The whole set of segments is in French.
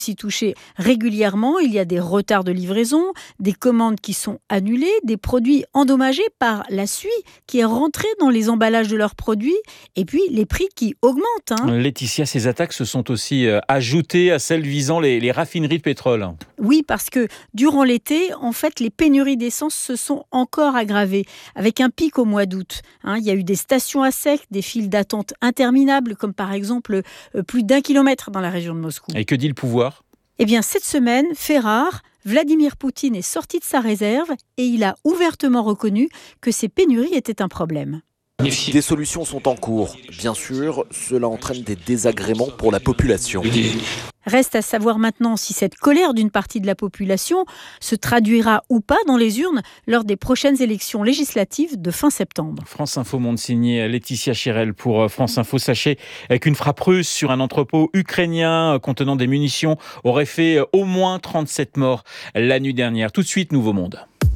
s'y toucher régulièrement. Il y a des retards de livraison, des commandes qui sont annulées, des produits endommagés par la suie qui est rentrée dans les emballages de leurs produits et puis les prix qui augmentent. Laetitia, ces attaques se sont aussi ajoutées à celles visant les raffineries de pétrole. Oui, parce que durant l'été, en fait, les pénuries d'essence se sont encore aggravées avec un pic au mois d'août. Il y a eu des stations à sec, des files d'attente interminables comme par exemple plus d'1 kilomètre dans la région de Moscou. Et que dit le pouvoir ? Eh bien, cette semaine, fait rare, Vladimir Poutine est sorti de sa réserve et il a ouvertement reconnu que ces pénuries étaient un problème. Des solutions sont en cours. Bien sûr, cela entraîne des désagréments pour la population. Reste à savoir maintenant si cette colère d'une partie de la population se traduira ou pas dans les urnes lors des prochaines élections législatives de fin septembre. France Info Monde signé Laetitia Chirel pour France Info. Sachez qu'une frappe russe sur un entrepôt ukrainien contenant des munitions aurait fait au moins 37 morts la nuit dernière. Tout de suite, Nouveau Monde.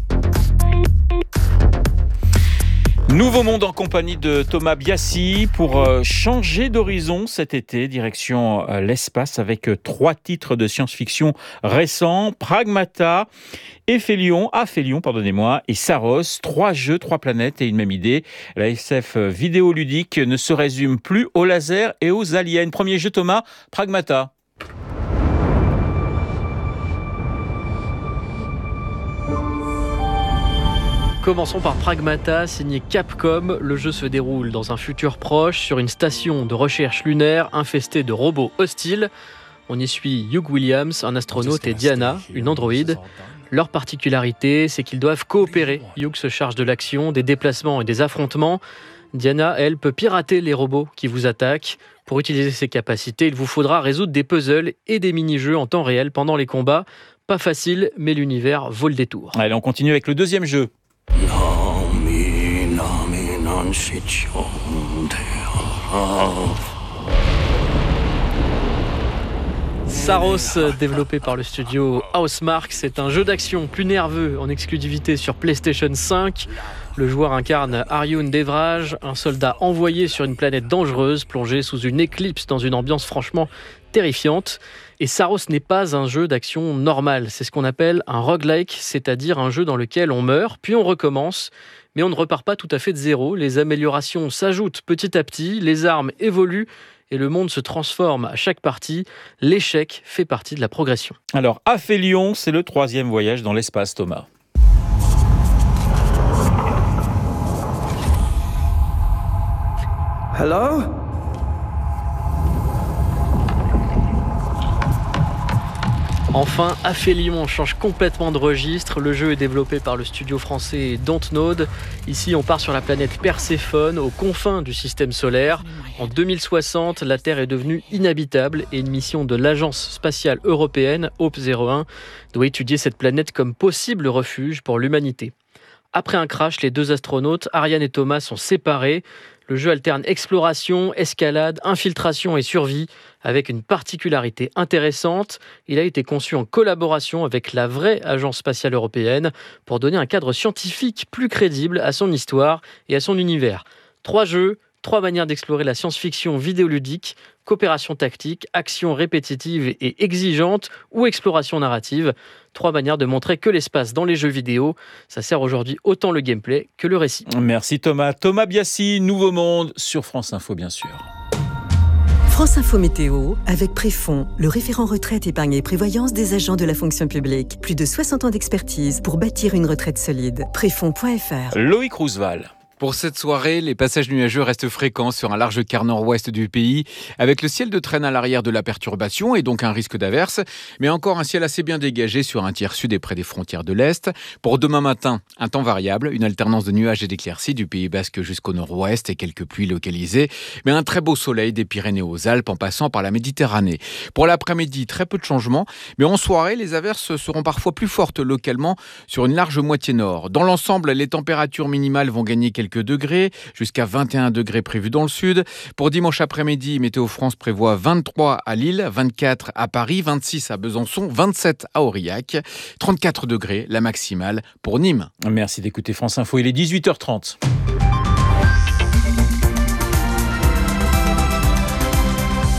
Nouveau Monde en compagnie de Thomas Biassi pour changer d'horizon cet été, direction l'espace avec 3 titres de science-fiction récents, Pragmata, Aphelion, et Saros, 3 jeux, 3 planètes et une même idée. La SF vidéoludique ne se résume plus aux lasers et aux aliens. Premier jeu Thomas, Pragmata. Commençons par Pragmata, signé Capcom. Le jeu se déroule dans un futur proche, sur une station de recherche lunaire infestée de robots hostiles. On y suit Hugh Williams, un astronaute, et Diana, une androïde. Leur particularité, c'est qu'ils doivent coopérer. Hugh se charge de l'action, des déplacements et des affrontements. Diana, elle, peut pirater les robots qui vous attaquent. Pour utiliser ses capacités, il vous faudra résoudre des puzzles et des mini-jeux en temps réel pendant les combats. Pas facile, mais l'univers vaut le détour. Allez, on continue avec le deuxième jeu. Saros, développé par le studio Housemarque, c'est un jeu d'action plus nerveux en exclusivité sur PlayStation 5. Le joueur incarne Aryun Devraj, un soldat envoyé sur une planète dangereuse, plongé sous une éclipse dans une ambiance franchement terrifiante. Et Saros n'est pas un jeu d'action normal, c'est ce qu'on appelle un roguelike, c'est-à-dire un jeu dans lequel on meurt, puis on recommence. Mais on ne repart pas tout à fait de zéro, les améliorations s'ajoutent petit à petit, les armes évoluent et le monde se transforme à chaque partie. L'échec fait partie de la progression. Alors, Aphelion, c'est le 3e voyage dans l'espace, Thomas. Hello? Enfin, Aphelion change complètement de registre. Le jeu est développé par le studio français Dontnod. Ici, on part sur la planète Perséphone, aux confins du système solaire. En 2060, la Terre est devenue inhabitable et une mission de l'Agence spatiale européenne, Hope 01, doit étudier cette planète comme possible refuge pour l'humanité. Après un crash, les 2 astronautes, Ariane et Thomas, sont séparés. Le jeu alterne exploration, escalade, infiltration et survie, avec une particularité intéressante. Il a été conçu en collaboration avec la vraie Agence spatiale européenne pour donner un cadre scientifique plus crédible à son histoire et à son univers. 3 jeux, 3 manières d'explorer la science-fiction vidéoludique, coopération tactique, action répétitive et exigeante ou exploration narrative. 3 manières de montrer que l'espace dans les jeux vidéo, ça sert aujourd'hui autant le gameplay que le récit. Merci Thomas. Thomas Biassi, Nouveau Monde sur France Info bien sûr. France Info Météo, avec Préfond, le référent retraite, épargne et prévoyance des agents de la fonction publique. Plus de 60 ans d'expertise pour bâtir une retraite solide. Préfond.fr. Loïc Roosevelt. Pour cette soirée, les passages nuageux restent fréquents sur un large quart nord-ouest du pays, avec le ciel de traîne à l'arrière de la perturbation et donc un risque d'averse, mais encore un ciel assez bien dégagé sur un tiers sud et près des frontières de l'Est. Pour demain matin, un temps variable, une alternance de nuages et d'éclaircies du Pays Basque jusqu'au nord-ouest et quelques pluies localisées, mais un très beau soleil des Pyrénées aux Alpes en passant par la Méditerranée. Pour l'après-midi, très peu de changements, mais en soirée, les averses seront parfois plus fortes localement sur une large moitié nord. Dans l'ensemble, les températures minimales vont gagner quelques degrés, jusqu'à 21 degrés prévus dans le sud. Pour dimanche après-midi, Météo France prévoit 23 à Lille, 24 à Paris, 26 à Besançon, 27 à Aurillac, 34 degrés la maximale pour Nîmes. Merci d'écouter France Info, il est 18h30.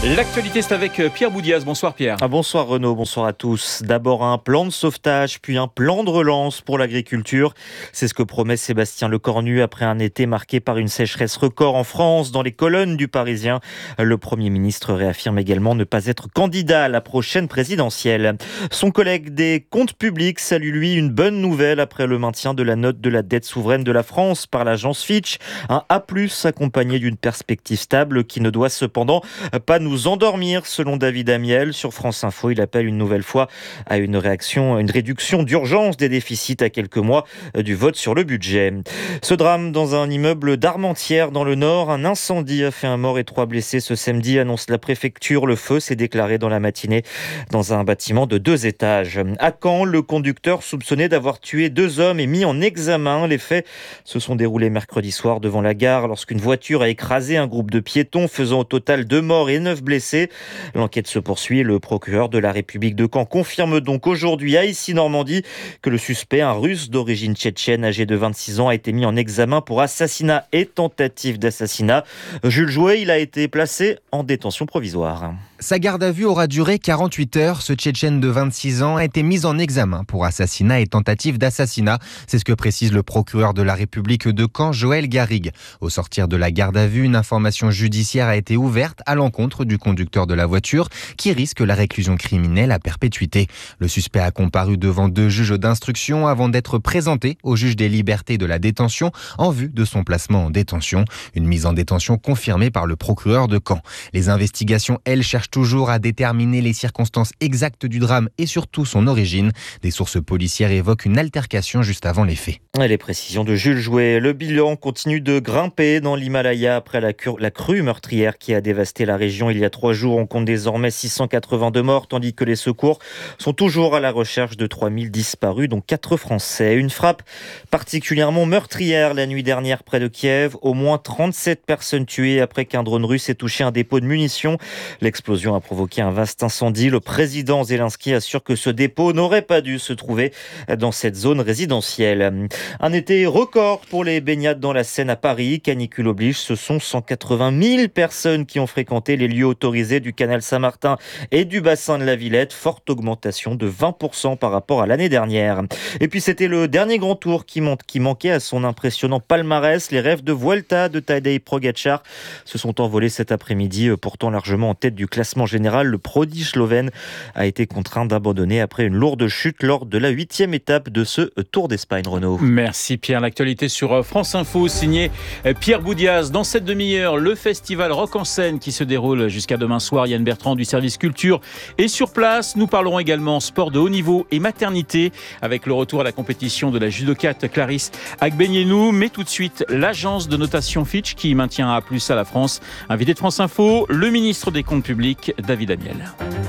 L'actualité, c'est avec Pierre Boudias. Bonsoir Pierre. Bonsoir Renaud, bonsoir à tous. D'abord un plan de sauvetage, puis un plan de relance pour l'agriculture. C'est ce que promet Sébastien Lecornu après un été marqué par une sécheresse record en France. Dans les colonnes du Parisien, le Premier ministre réaffirme également ne pas être candidat à la prochaine présidentielle. Son collègue des comptes publics salue lui une bonne nouvelle après le maintien de la note de la dette souveraine de la France par l'agence Fitch. Un A+, accompagné d'une perspective stable qui ne doit cependant pas nous endormir, selon David Amiel. Sur France Info, il appelle une nouvelle fois à une réduction d'urgence des déficits à quelques mois du vote sur le budget. Ce drame dans un immeuble d'Armentières dans le Nord, un incendie a fait un mort et 3 blessés ce samedi, annonce la préfecture. Le feu s'est déclaré dans la matinée dans un bâtiment de 2 étages. À Caen, le conducteur soupçonné d'avoir tué 2 hommes est mis en examen. Les faits se sont déroulés mercredi soir devant la gare lorsqu'une voiture a écrasé un groupe de piétons, faisant au total 2 morts et 9 blessés. L'enquête se poursuit. Le procureur de la République de Caen confirme donc aujourd'hui à Issy-Normandie que le suspect, un Russe d'origine tchétchène âgé de 26 ans, a été mis en examen pour assassinat et tentative d'assassinat. Jules Jouet, il a été placé en détention provisoire. Sa garde à vue aura duré 48 heures. Ce Tchétchène de 26 ans a été mis en examen pour assassinat et tentative d'assassinat. C'est ce que précise le procureur de la République de Caen, Joël Garrigue. Au sortir de la garde à vue, une information judiciaire a été ouverte à l'encontre du conducteur de la voiture qui risque la réclusion criminelle à perpétuité. Le suspect a comparu devant 2 juges d'instruction avant d'être présenté au juge des libertés de la détention en vue de son placement en détention. Une mise en détention confirmée par le procureur de Caen. Les investigations, elles, cherchent toujours à déterminer les circonstances exactes du drame et surtout son origine. Des sources policières évoquent une altercation juste avant les faits. Les précisions de Jules Jouet. Le bilan continue de grimper dans l'Himalaya après la crue meurtrière qui a dévasté la région il y a 3 jours. On compte désormais 682 morts, tandis que les secours sont toujours à la recherche de 3000 disparus, dont 4 Français. Une frappe particulièrement meurtrière la nuit dernière près de Kiev. Au moins 37 personnes tuées après qu'un drone russe ait touché un dépôt de munitions. L'explosion a provoqué un vaste incendie. Le président Zelensky assure que ce dépôt n'aurait pas dû se trouver dans cette zone résidentielle. Un été record pour les baignades dans la Seine à Paris. Canicule oblige, ce sont 180 000 personnes qui ont fréquenté les lieux autorisés du canal Saint-Martin et du bassin de la Villette. Forte augmentation de 20% par rapport à l'année dernière. Et puis c'était le dernier grand tour qui manquait à son impressionnant palmarès. Les rêves de Vuelta de Tadej Pogačar se sont envolés cet après-midi, pourtant largement en tête du classement général. Le prodige slovène a été contraint d'abandonner après une lourde chute lors de la 8e étape de ce Tour d'Espagne. Renaud. Merci Pierre. L'actualité sur France Info, signé Pierre Boudias. Dans cette demi-heure, le festival Rock en scène qui se déroule jusqu'à demain soir. Yann Bertrand du service culture est sur place. Nous parlerons également sport de haut niveau et maternité avec le retour à la compétition de la judokate Clarisse Agbenienou. Mais tout de suite, l'agence de notation Fitch qui maintient un A+ à la France. Invité de France Info, le ministre des Comptes publics, David Amiel.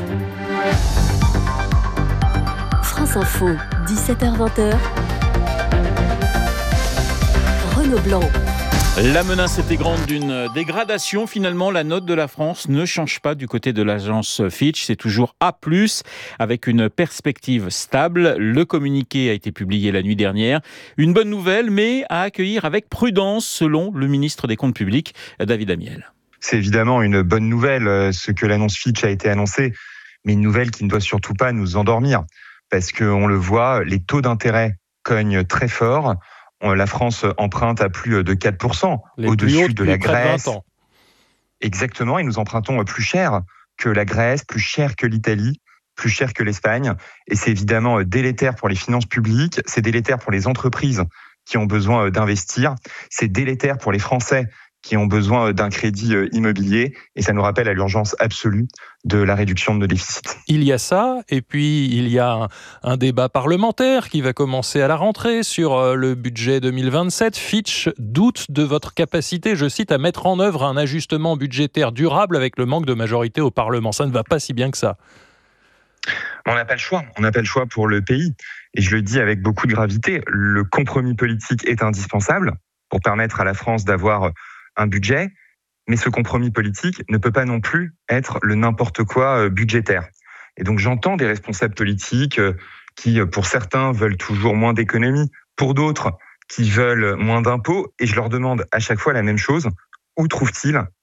France Info, 17h-20h. Renaud Blanc. La menace était grande d'une dégradation. Finalement, la note de la France ne change pas du côté de l'agence Fitch. C'est toujours A+, avec une perspective stable. Le communiqué a été publié la nuit dernière. Une bonne nouvelle, mais à accueillir avec prudence, selon le ministre des Comptes publics, David Amiel. C'est évidemment une bonne nouvelle, ce que l'annonce Fitch a été annoncée, mais une nouvelle qui ne doit surtout pas nous endormir. Parce qu'on le voit, les taux d'intérêt cognent très fort. La France emprunte à plus de 4%, au-dessus de la Grèce. Exactement, et nous empruntons plus cher que la Grèce, plus cher que l'Italie, plus cher que l'Espagne. Et c'est évidemment délétère pour les finances publiques, c'est délétère pour les entreprises qui ont besoin d'investir, c'est délétère pour les Français qui ont besoin d'un crédit immobilier, et ça nous rappelle à l'urgence absolue de la réduction de nos déficits. Il y a ça, et puis il y a un débat parlementaire qui va commencer à la rentrée sur le budget 2027. Fitch doute de votre capacité, je cite, à mettre en œuvre un ajustement budgétaire durable avec le manque de majorité au Parlement. Ça ne va pas si bien que ça. On n'a pas le choix. On n'a pas le choix pour le pays. Et je le dis avec beaucoup de gravité, le compromis politique est indispensable pour permettre à la France d'avoir un budget, mais ce compromis politique ne peut pas non plus être le n'importe quoi budgétaire. Et donc j'entends des responsables politiques qui, pour certains, veulent toujours moins d'économies, pour d'autres, qui veulent moins d'impôts, et je leur demande à chaque fois la même chose. Où trouvent-ils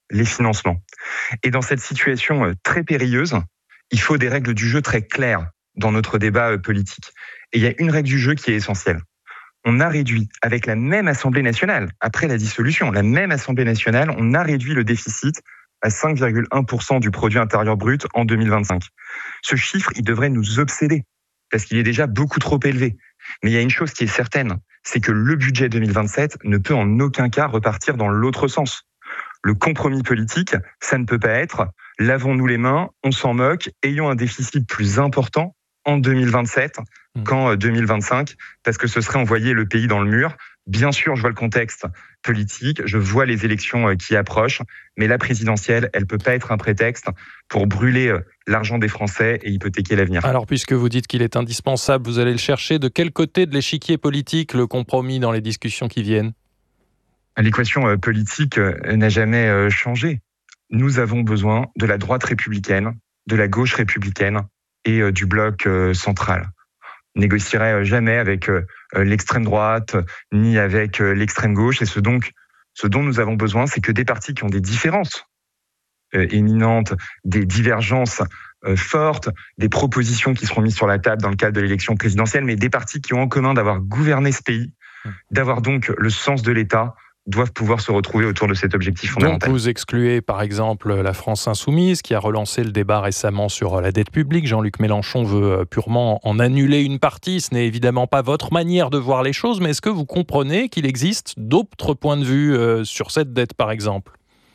les financements. Et dans cette situation très périlleuse, il faut des règles du jeu très claires dans notre débat politique. Et il y a une règle du jeu qui est essentielle. On a réduit, avec la même Assemblée nationale, après la dissolution, la même Assemblée nationale, on a réduit le déficit à 5,1% du produit intérieur brut en 2025. Ce chiffre, il devrait nous obséder, parce qu'il est déjà beaucoup trop élevé. Mais il y a une chose qui est certaine, c'est que le budget 2027 ne peut en aucun cas repartir dans l'autre sens. Le compromis politique, ça ne peut pas être « lavons-nous les mains, on s'en moque, ayons un déficit plus important en 2027 qu'en 2025 », parce que ce serait envoyer le pays dans le mur. Bien sûr, je vois le contexte politique, je vois les élections qui approchent, mais la présidentielle, elle ne peut pas être un prétexte pour brûler l'argent des Français et hypothéquer l'avenir. Alors, puisque vous dites qu'il est indispensable, vous allez le chercher. De quel côté de l'échiquier politique, le compromis dans les discussions qui viennent ? L'équation politique n'a jamais changé. Nous avons besoin de la droite républicaine, de la gauche républicaine et du bloc central. On négocierait jamais avec l'extrême droite ni avec l'extrême gauche. Et ce dont nous avons besoin, c'est que des partis qui ont des différences éminentes, des divergences fortes, des propositions qui seront mises sur la table dans le cadre de l'élection présidentielle, mais des partis qui ont en commun d'avoir gouverné ce pays, d'avoir donc le sens de l'État, doivent pouvoir se retrouver autour de cet objectif fondamental. Donc vous excluez par exemple la France Insoumise qui a relancé le débat récemment sur la dette publique. Jean-Luc Mélenchon veut purement en annuler une partie. Ce n'est évidemment pas votre manière de voir les choses, mais est-ce que vous comprenez qu'il existe d'autres points de vue sur cette dette par exemple ?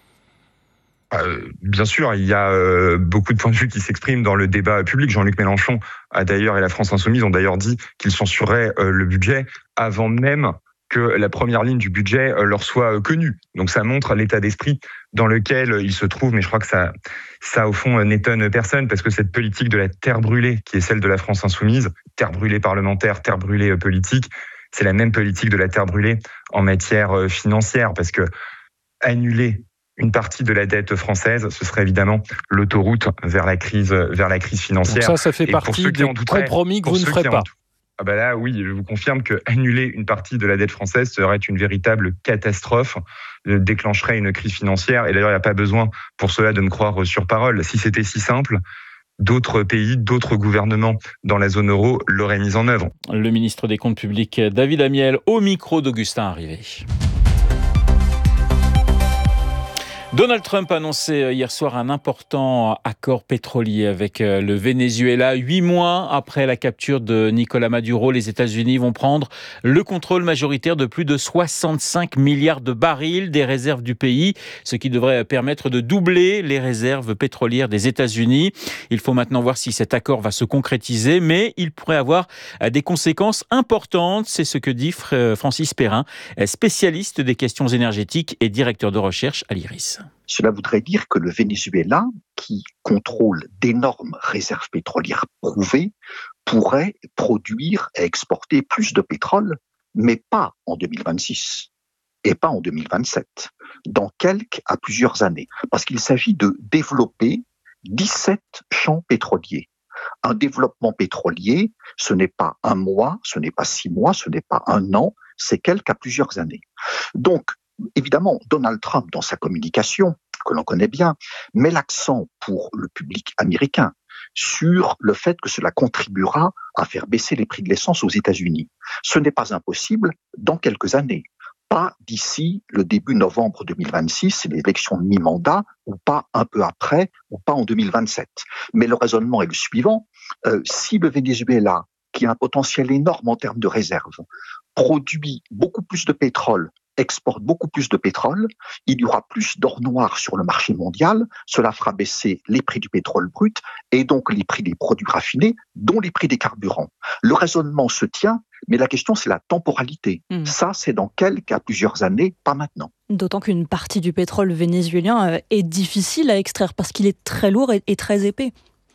Bien sûr, il y a beaucoup de points de vue qui s'expriment dans le débat public. Jean-Luc Mélenchon a d'ailleurs, et la France Insoumise ont d'ailleurs dit qu'ils censureraient le budget avant même que la première ligne du budget leur soit connue. Donc ça montre l'état d'esprit dans lequel ils se trouvent, mais je crois que ça au fond n'étonne personne, parce que cette politique de la terre brûlée, qui est celle de la France Insoumise, terre brûlée parlementaire, terre brûlée politique, c'est la même politique de la terre brûlée en matière financière, parce que annuler une partie de la dette française, ce serait évidemment l'autoroute vers la crise financière. Donc ça fait partie des compromis que vous ne ferez pas. Ah bah là, oui, je vous confirme que annuler une partie de la dette française serait une véritable catastrophe, déclencherait une crise financière. Et d'ailleurs, il n'y a pas besoin pour cela de me croire sur parole. Si c'était si simple, d'autres pays, d'autres gouvernements dans la zone euro l'auraient mise en œuvre. Le ministre des Comptes publics, David Amiel, au micro d'Augustin Arrivé. Donald Trump a annoncé hier soir un important accord pétrolier avec le Venezuela. 8 mois après la capture de Nicolás Maduro, les États-Unis vont prendre le contrôle majoritaire de plus de 65 milliards de barils des réserves du pays, ce qui devrait permettre de doubler les réserves pétrolières des États-Unis. Il faut maintenant voir si cet accord va se concrétiser, mais il pourrait avoir des conséquences importantes. C'est ce que dit Francis Perrin, spécialiste des questions énergétiques et directeur de recherche à l'IRIS. Cela voudrait dire que le Venezuela, qui contrôle d'énormes réserves pétrolières prouvées, pourrait produire et exporter plus de pétrole, mais pas en 2026 et pas en 2027, dans quelques à plusieurs années, parce qu'il s'agit de développer 17 champs pétroliers. Un développement pétrolier, ce n'est pas un mois, ce n'est pas 6 mois, ce n'est pas un an, c'est quelques à plusieurs années. Donc, évidemment, Donald Trump, dans sa communication, que l'on connaît bien, met l'accent pour le public américain sur le fait que cela contribuera à faire baisser les prix de l'essence aux États-Unis. Ce n'est pas impossible dans quelques années, pas d'ici le début novembre 2026, les élections de mi-mandat, ou pas un peu après, ou pas en 2027. Mais le raisonnement est le suivant, si le Venezuela, qui a un potentiel énorme en termes de réserves, produit beaucoup plus de pétrole, exporte beaucoup plus de pétrole, il y aura plus d'or noir sur le marché mondial, cela fera baisser les prix du pétrole brut et donc les prix des produits raffinés, dont les prix des carburants. Le raisonnement se tient, mais la question c'est la temporalité. Ça, c'est dans quelques à plusieurs années, pas maintenant. D'autant qu'une partie du pétrole vénézuélien est difficile à extraire parce qu'il est très lourd et très épais.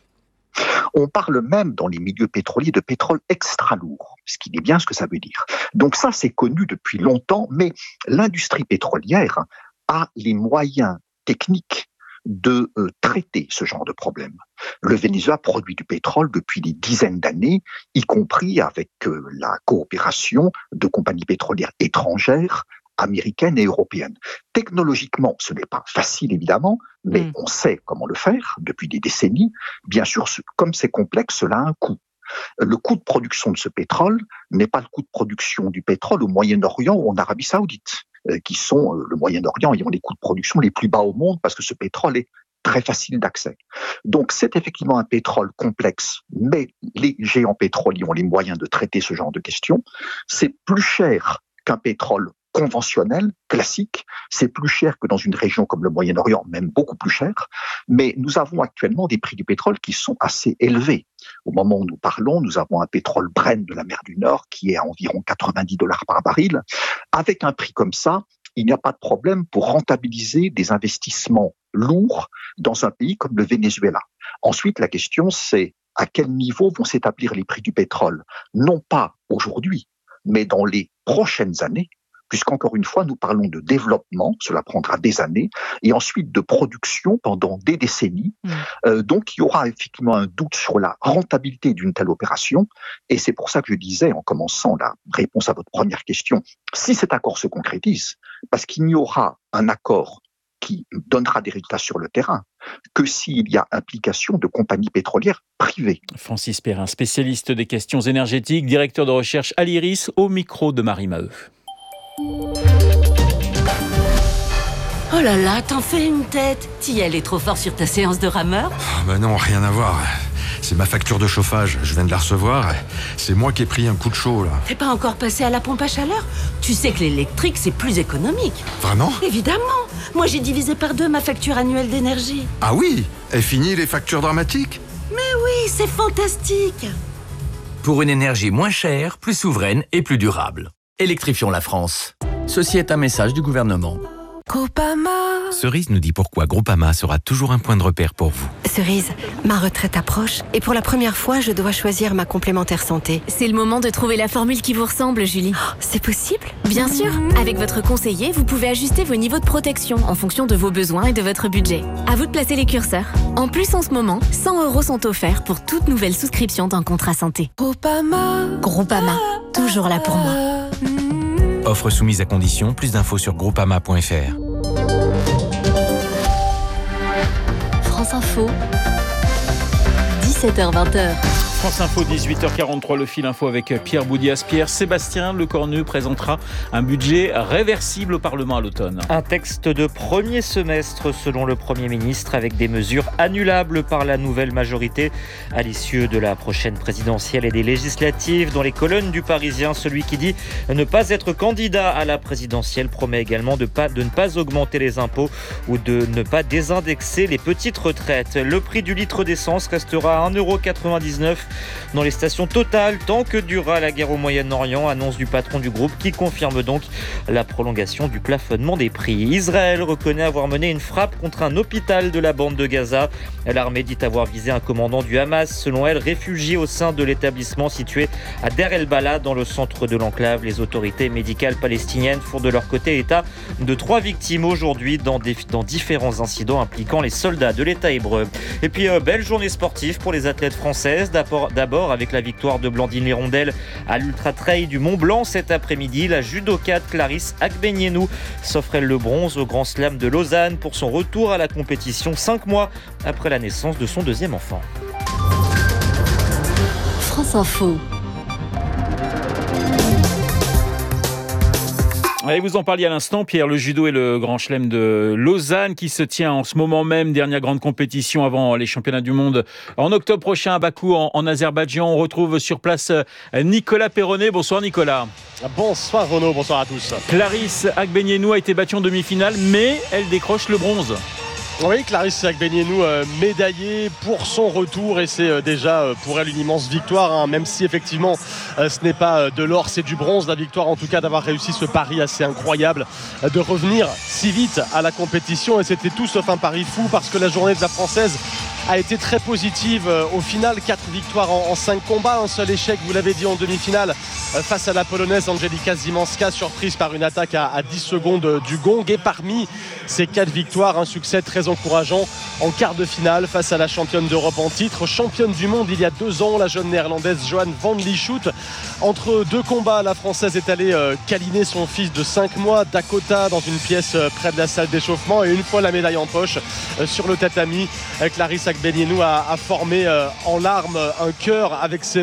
On parle même dans les milieux pétroliers de pétrole extra lourd, ce qui dit bien ce que ça veut dire. Donc ça, c'est connu depuis longtemps, mais l'industrie pétrolière a les moyens techniques de traiter ce genre de problème. Le Venezuela produit du pétrole depuis des dizaines d'années, y compris avec la coopération de compagnies pétrolières étrangères américaine et européenne. Technologiquement, ce n'est pas facile évidemment, mais on sait comment le faire depuis des décennies. Bien sûr, comme c'est complexe, cela a un coût. Le coût de production de ce pétrole n'est pas le coût de production du pétrole au Moyen-Orient ou en Arabie Saoudite, qui sont le Moyen-Orient ayant les coûts de production les plus bas au monde parce que ce pétrole est très facile d'accès. Donc c'est effectivement un pétrole complexe, mais les géants pétroliers ont les moyens de traiter ce genre de questions. C'est plus cher qu'un pétrole conventionnel, classique, c'est plus cher que dans une région comme le Moyen-Orient, même beaucoup plus cher, mais nous avons actuellement des prix du pétrole qui sont assez élevés. Au moment où nous parlons, nous avons un pétrole Brent de la mer du Nord qui est à environ $90 par baril. Avec un prix comme ça, il n'y a pas de problème pour rentabiliser des investissements lourds dans un pays comme le Venezuela. Ensuite, la question, c'est à quel niveau vont s'établir les prix du pétrole? Non pas aujourd'hui, mais dans les prochaines années, puisqu'encore une fois, nous parlons de développement, cela prendra des années, et ensuite de production pendant des décennies. Donc, il y aura effectivement un doute sur la rentabilité d'une telle opération, et c'est pour ça que je disais, en commençant la réponse à votre première question, si cet accord se concrétise, parce qu'il n'y aura un accord qui donnera des résultats sur le terrain, que s'il y a implication de compagnies pétrolières privées. Francis Perrin, spécialiste des questions énergétiques, directeur de recherche à l'IRIS, au micro de Marie Maheu. Oh là là, t'en fais une tête. T'y allais trop fort sur ta séance de rameur? Bah non, rien à voir. C'est ma facture de chauffage, je viens de la recevoir. C'est moi qui ai pris un coup de chaud, là. T'es pas encore passé à la pompe à chaleur? Tu sais que l'électrique, c'est plus économique. Vraiment? Évidemment. Moi, j'ai divisé par 2 ma facture annuelle d'énergie. Ah oui? Et fini les factures dramatiques? Mais oui, c'est fantastique. Pour une énergie moins chère, plus souveraine et plus durable. Électrifions la France. Ceci est un message du gouvernement. Groupama. Cerise nous dit pourquoi Groupama sera toujours un point de repère pour vous. Cerise, ma retraite approche et pour la première fois, je dois choisir ma complémentaire santé. C'est le moment de trouver la formule qui vous ressemble, Julie. Oh, c'est possible? Bien sûr. Avec votre conseiller, vous pouvez ajuster vos niveaux de protection en fonction de vos besoins et de votre budget. À vous de placer les curseurs. En plus, en ce moment, 100 € sont offerts pour toute nouvelle souscription d'un contrat santé. Groupama. Groupama, toujours là pour moi. Offre soumise à condition, plus d'infos sur groupama.fr. France Info, 17h-20h. France Info, 18h43, le fil info avec Pierre Boudias. Pierre, Sébastien Lecornu présentera un budget réversible au Parlement à l'automne. Un texte de premier semestre selon le Premier ministre avec des mesures annulables par la nouvelle majorité à l'issue de la prochaine présidentielle et des législatives. Dans les colonnes du Parisien, celui qui dit ne pas être candidat à la présidentielle promet également de ne pas augmenter les impôts ou de ne pas désindexer les petites retraites. Le prix du litre d'essence restera à 1,99 € dans les stations Total tant que durera la guerre au Moyen-Orient, annonce du patron du groupe qui confirme donc la prolongation du plafonnement des prix. Israël reconnaît avoir mené une frappe contre un hôpital de la bande de Gaza. L'armée dit avoir visé un commandant du Hamas, selon elle réfugié au sein de l'établissement situé à Der el-Bala dans le centre de l'enclave. Les autorités médicales palestiniennes font de leur côté état de 3 victimes aujourd'hui dans différents incidents impliquant les soldats de l'État hébreu. Et puis belle journée sportive pour les athlètes françaises. D'abord avec la victoire de Blandine Lirondelle à l'Ultra Trail du Mont Blanc cet après-midi. La judokate Clarisse Agbenienou s'offre elle le bronze au Grand Slam de Lausanne pour son retour à la compétition 5 mois après la naissance de son deuxième enfant. France Info. Et vous en parliez à l'instant, Pierre, le judo et le Grand Chelem de Lausanne qui se tient en ce moment même, dernière grande compétition avant les championnats du monde en octobre prochain à Bakou en Azerbaïdjan. On retrouve sur place Nicolas Perronnet. Bonsoir Nicolas. Bonsoir Renaud, bonsoir à tous. Clarisse Agbenienou a été battue en demi-finale, mais elle décroche le bronze. Oui, Clarisse Agbenienou médaillée pour son retour et c'est déjà pour elle une immense victoire, même si effectivement ce n'est pas de l'or, c'est du bronze. La victoire en tout cas d'avoir réussi ce pari assez incroyable, de revenir si vite à la compétition, et c'était tout sauf un pari fou parce que la journée de la Française a été très positive. Au final, 4 victoires en 5 combats, un seul échec, vous l'avez dit, en demi-finale face à la Polonaise Angelika Zimanska, surprise par une attaque à 10 secondes du gong. Et parmi ces 4 victoires, un succès très encourageant en quart de finale face à la championne d'Europe en titre, championne du monde il y a 2 ans, la jeune néerlandaise Johanne van Lieshout. Entre 2 combats, la Française est allée câliner son fils de 5 mois, Dakota, dans une pièce près de la salle d'échauffement. Et une fois la médaille en poche, sur le tatami, Clarisse Agbenienou a formé en larmes un cœur avec ses